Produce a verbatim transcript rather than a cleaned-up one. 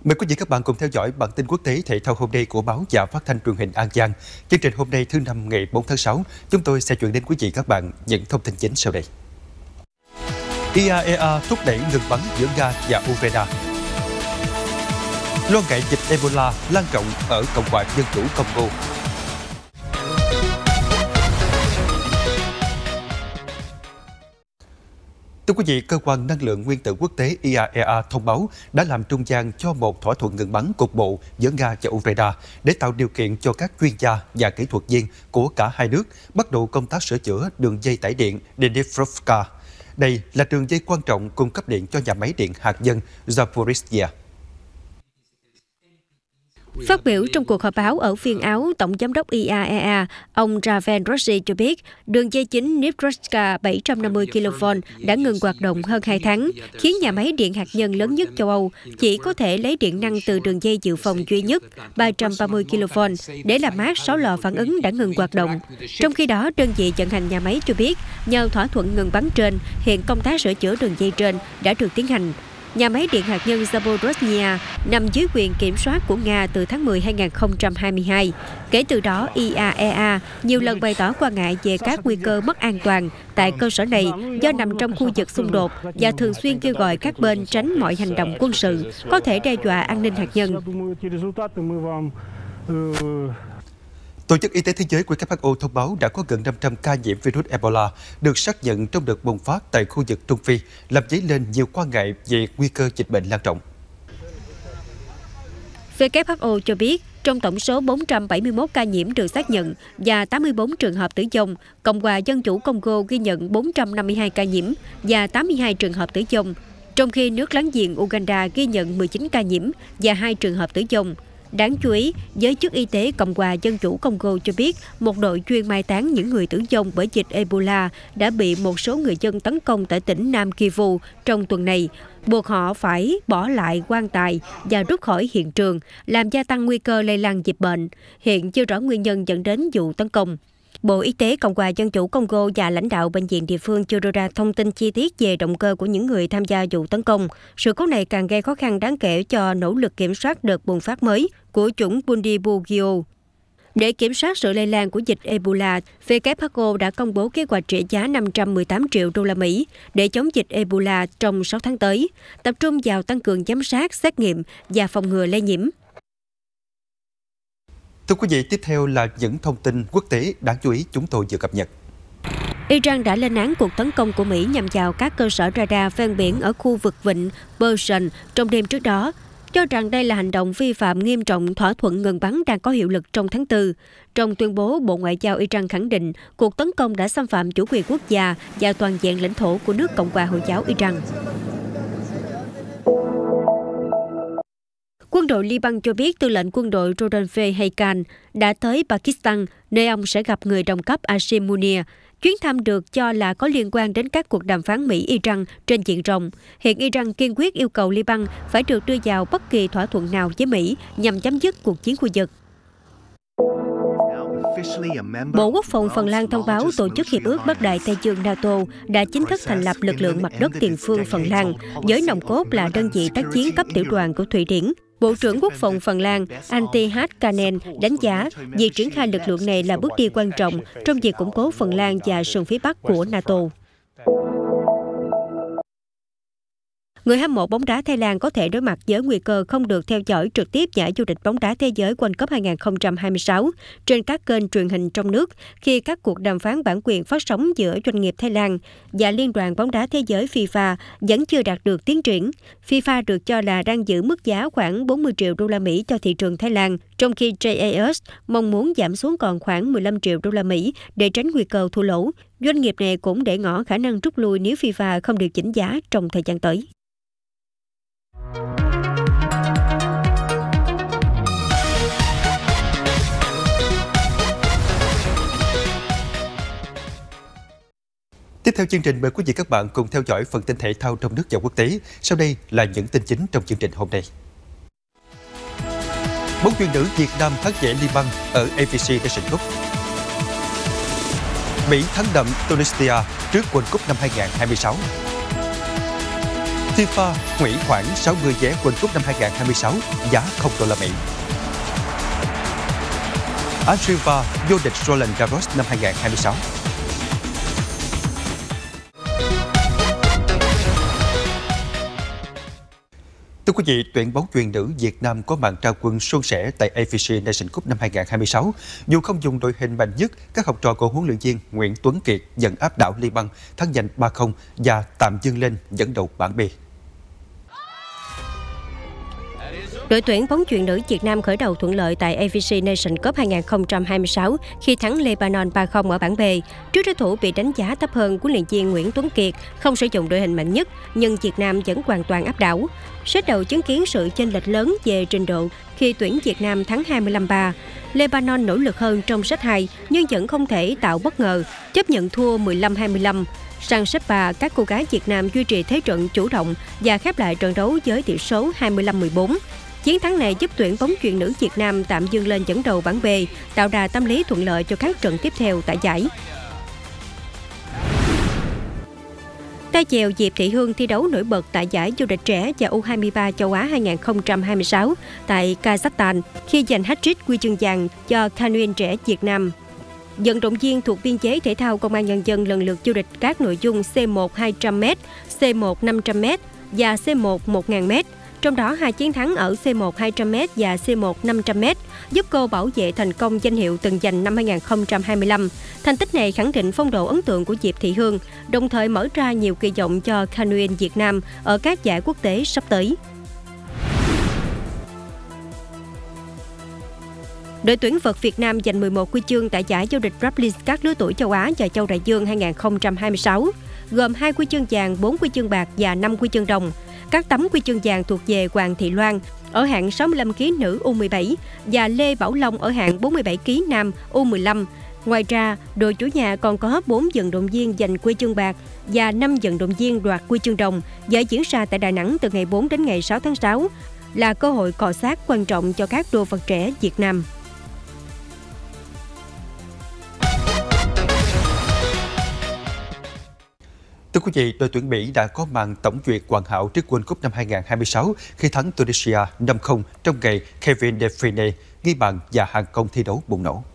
Mời quý vị các bạn cùng theo dõi bản tin quốc tế thể thao hôm nay của báo và phát thanh truyền hình An Giang. Chương trình hôm nay thứ năm ngày bốn tháng sáu, chúng tôi sẽ chuyển đến quý vị các bạn những thông tin chính sau đây. i a e a thúc đẩy ngừng bắn giữa Nga và Ukraine. Lo ngại dịch Ebola lan rộng ở Cộng hòa Dân chủ Congo. Thưa quý vị, Cơ quan Năng lượng Nguyên tử Quốc tế i a e a thông báo đã làm trung gian cho một thỏa thuận ngừng bắn cục bộ giữa Nga và Ukraine để tạo điều kiện cho các chuyên gia và kỹ thuật viên của cả hai nước bắt đầu công tác sửa chữa đường dây tải điện Dnipropetrovsk. Đây là đường dây quan trọng cung cấp điện cho nhà máy điện hạt nhân Zaporizhzhia. Phát biểu trong cuộc họp báo ở Viên Áo, Tổng giám đốc i a e a, ông Rafael Grossi cho biết, đường dây chính Dnipropetrovsk bảy trăm năm mươi ki lô vôn đã ngừng hoạt động hơn hai tháng, khiến nhà máy điện hạt nhân lớn nhất châu Âu chỉ có thể lấy điện năng từ đường dây dự phòng duy nhất ba trăm ba mươi ki lô vôn để làm mát sáu lò phản ứng đã ngừng hoạt động. Trong khi đó, đơn vị vận hành nhà máy cho biết, nhờ thỏa thuận ngừng bắn trên, hiện công tác sửa chữa đường dây trên đã được tiến hành. Nhà máy điện hạt nhân Zaporizhzhia nằm dưới quyền kiểm soát của Nga từ tháng mười hai nghìn không trăm hai mươi hai. Kể từ đó, i a e a nhiều lần bày tỏ quan ngại về các nguy cơ mất an toàn tại cơ sở này do nằm trong khu vực xung đột và thường xuyên kêu gọi các bên tránh mọi hành động quân sự có thể đe dọa an ninh hạt nhân. Tổ chức Y tế Thế giới W H O thông báo đã có gần năm trăm ca nhiễm virus Ebola được xác nhận trong đợt bùng phát tại khu vực Trung Phi, làm dấy lên nhiều quan ngại về nguy cơ dịch bệnh lan rộng. W H O cho biết, trong tổng số bốn trăm bảy mươi mốt ca nhiễm được xác nhận và tám mươi bốn trường hợp tử vong, Cộng hòa Dân chủ Congo ghi nhận bốn trăm năm mươi hai ca nhiễm và tám mươi hai trường hợp tử vong, trong khi nước láng giềng Uganda ghi nhận mười chín ca nhiễm và hai trường hợp tử vong. Đáng chú ý, giới chức y tế Cộng hòa Dân chủ Congo cho biết một đội chuyên mai táng những người tử vong bởi dịch Ebola đã bị một số người dân tấn công tại tỉnh Nam Kivu trong tuần này, buộc họ phải bỏ lại quan tài và rút khỏi hiện trường, làm gia tăng nguy cơ lây lan dịch bệnh. Hiện chưa rõ nguyên nhân dẫn đến vụ tấn công. Bộ Y tế Cộng hòa Dân chủ Congo và lãnh đạo bệnh viện địa phương chưa đưa ra thông tin chi tiết về động cơ của những người tham gia vụ tấn công. Sự cố này càng gây khó khăn đáng kể cho nỗ lực kiểm soát đợt bùng phát mới của chủng Bundibugyo. Để kiểm soát sự lây lan của dịch Ebola, W H O đã công bố kế hoạch trị giá năm trăm mười tám triệu đô la Mỹ để chống dịch Ebola trong sáu tháng tới, tập trung vào tăng cường giám sát, xét nghiệm và phòng ngừa lây nhiễm. Thưa quý vị, tiếp theo là những thông tin quốc tế đáng chú ý chúng tôi vừa cập nhật. Iran đã lên án cuộc tấn công của Mỹ nhằm vào các cơ sở radar ven biển ở khu vực vịnh Persian trong đêm trước đó, cho rằng đây là hành động vi phạm nghiêm trọng thỏa thuận ngừng bắn đang có hiệu lực trong tháng tư. Trong tuyên bố, Bộ Ngoại giao Iran khẳng định cuộc tấn công đã xâm phạm chủ quyền quốc gia và toàn vẹn lãnh thổ của nước Cộng hòa Hồi giáo Iran. Quân đội Liban cho biết tư lệnh quân đội Rodolphe Heikan đã tới Pakistan, nơi ông sẽ gặp người đồng cấp Hashim Munir. Chuyến thăm được cho là có liên quan đến các cuộc đàm phán Mỹ-Iran trên diện rộng. Hiện Iran kiên quyết yêu cầu Liban phải được đưa vào bất kỳ thỏa thuận nào với Mỹ nhằm chấm dứt cuộc chiến khu vực. Bộ Quốc phòng Phần Lan thông báo Tổ chức Hiệp ước Bắc Đại Tây Dương NATO đã chính thức thành lập lực lượng mặt đất tiền phương Phần Lan, với nòng cốt là đơn vị tác chiến cấp tiểu đoàn của Thụy Điển. Bộ trưởng Quốc phòng Phần Lan Antti Hakanen đánh giá việc triển khai lực lượng này là bước đi quan trọng trong việc củng cố Phần Lan và sườn phía Bắc của NATO. Người hâm mộ bóng đá Thái Lan có thể đối mặt với nguy cơ không được theo dõi trực tiếp giải vô địch bóng đá thế giới World Cup hai nghìn không trăm hai mươi sáu trên các kênh truyền hình trong nước khi các cuộc đàm phán bản quyền phát sóng giữa doanh nghiệp Thái Lan và Liên đoàn bóng đá thế giới FIFA vẫn chưa đạt được tiến triển. FIFA được cho là đang giữ mức giá khoảng bốn mươi triệu đô la Mỹ cho thị trường Thái Lan, trong khi J A S mong muốn giảm xuống còn khoảng mười lăm triệu đô la Mỹ để tránh nguy cơ thua lỗ. Doanh nghiệp này cũng để ngỏ khả năng rút lui nếu FIFA không điều chỉnh giá trong thời gian tới. Tiếp theo chương trình, mời quý vị các bạn cùng theo dõi phần tin thể thao trong nước và quốc tế. Sau đây là những tin chính trong chương trình hôm nay. Bóng chuyền nữ Việt Nam thắng dễ Liban ở A F C Nation Cup. Mỹ thắng đậm Tunisia trước World Cup năm hai nghìn không trăm hai mươi sáu. FIFA hủy khoảng sáu mươi vé World Cup năm hai không hai sáu giá không đô la Mỹ. Altiva vô địch Roland Garros năm hai không hai sáu. Thưa quý vị, tuyển bóng chuyền nữ Việt Nam có màn trao quân suôn sẻ tại a ép xê Nation Cup năm hai không hai sáu. Dù không dùng đội hình mạnh nhất, các học trò của huấn luyện viên Nguyễn Tuấn Kiệt dẫn áp đảo Liban, thắng giành ba không và tạm vươn lên dẫn đầu bảng B. Đội tuyển bóng chuyền nữ Việt Nam khởi đầu thuận lợi tại a ép xê Nation Cup hai không hai sáu khi thắng Lebanon ba không ở bảng B. Trước đối thủ bị đánh giá thấp hơn, huấn luyện viên Nguyễn Tuấn Kiệt không sử dụng đội hình mạnh nhất, nhưng Việt Nam vẫn hoàn toàn áp đảo. Set đầu chứng kiến sự chênh lệch lớn về trình độ khi tuyển Việt Nam thắng hai mươi lăm ba. Lebanon nỗ lực hơn trong set hai nhưng vẫn không thể tạo bất ngờ, chấp nhận thua mười lăm hai mươi lăm. Sang set ba, các cô gái Việt Nam duy trì thế trận chủ động và khép lại trận đấu với tỷ số hai mươi lăm mười bốn. Chiến thắng này giúp tuyển bóng chuyền nữ Việt Nam tạm vươn lên dẫn đầu bảng B, tạo đà tâm lý thuận lợi cho các trận tiếp theo tại giải. Tay chèo Diệp Thị Hương thi đấu nổi bật tại giải vô địch trẻ và U hai mươi ba châu Á hai không hai sáu tại Kazakhstan khi giành hat-trick huy chương vàng cho canoeing trẻ Việt Nam. Vận động viên thuộc biên chế thể thao Công an Nhân dân lần lượt vô địch các nội dung C một hai trăm mét, C một năm trăm mét và C một một nghìn mét. Trong đó, hai chiến thắng ở C một hai trăm mét và C một năm trăm mét giúp cô bảo vệ thành công danh hiệu từng giành năm hai không hai lăm. Thành tích này khẳng định phong độ ấn tượng của Diệp Thị Hương, đồng thời mở ra nhiều kỳ vọng cho canoeing Việt Nam ở các giải quốc tế sắp tới. Đội tuyển vợt Việt Nam giành mười một huy chương tại giải vô địch grappling các lứa tuổi châu Á và châu Đại Dương hai không hai sáu, gồm hai huy chương vàng, bốn huy chương bạc và năm huy chương đồng. Các tấm huy chương vàng thuộc về Hoàng Thị Loan ở hạng sáu mươi lăm ki lô gam nữ U mười bảy và Lê Bảo Long ở hạng bốn mươi bảy ki lô gam nam U mười lăm. Ngoài ra, đội chủ nhà còn có bốn vận động viên giành huy chương bạc và năm vận động viên đoạt huy chương đồng. Giải diễn ra tại Đà Nẵng từ ngày bốn đến ngày sáu tháng sáu là cơ hội cọ xát quan trọng cho các đô vật trẻ Việt Nam. Thưa quý vị, đội tuyển Mỹ đã có màn tổng duyệt hoàn hảo trước World Cup năm hai không hai sáu khi thắng Tunisia năm không trong ngày Kevin De Bruyne ghi bàn và hàng công thi đấu bùng nổ.